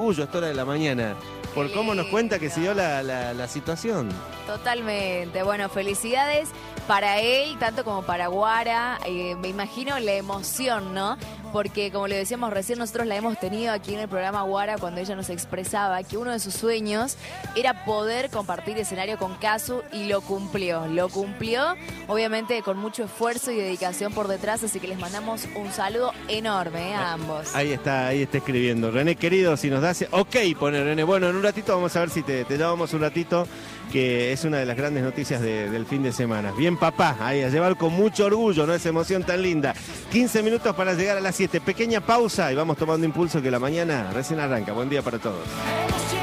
orgullo a esta hora de la mañana, por cómo nos cuenta que se dio la situación. Totalmente. Bueno, felicidades para él, tanto como para Guara. Me imagino la emoción, ¿no? Porque, como le decíamos recién, nosotros la hemos tenido aquí en el programa Guara cuando ella nos expresaba que uno de sus sueños era poder compartir escenario con Casu y lo cumplió. Lo cumplió, obviamente, con mucho esfuerzo y dedicación por detrás, así que les mandamos un saludo enorme a ambos. Ahí está escribiendo. René, querido, si nos das... Ok, pone René. Bueno, en un ratito vamos a ver si te llamamos un ratito, que es una de las grandes noticias del fin de semana. Bien, papá, ahí a llevar con mucho orgullo, ¿no? Esa emoción tan linda. 15 minutos para llegar a las 7. Pequeña pausa y vamos tomando impulso que la mañana recién arranca. Buen día para todos.